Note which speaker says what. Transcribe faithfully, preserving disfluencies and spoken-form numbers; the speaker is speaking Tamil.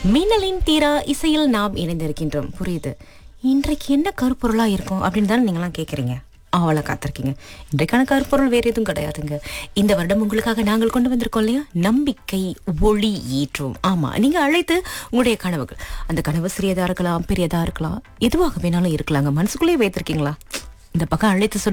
Speaker 1: மின்னலின் தீரா இசையில் நாம் இணைந்திருக்கின்றோம். புரியுது. இன்றைக்கு என்ன கருப்பொருளா இருக்கும் அப்படின்னு தானே நீங்களாம் கேட்குறீங்க. அவளை காத்திருக்கீங்க. இன்றைக்கான கருப்பொருள் வேற எதுவும் கிடையாதுங்க. இந்த வருடம் உங்களுக்காக நாங்கள் கொண்டு வந்திருக்கோம் இல்லையா, நம்பிக்கை ஒளி ஏற்றும். ஆமா, நீங்க அழைத்து உங்களுடைய கனவுகள், அந்த கனவு சிறியதா இருக்கலாம், பெரியதா இருக்கலாம், எதுவாக வேணாலும் இருக்கலாங்க. மனசுக்குள்ளேயே வைத்திருக்கீங்களா? இந்த பக்கம் அழைத்து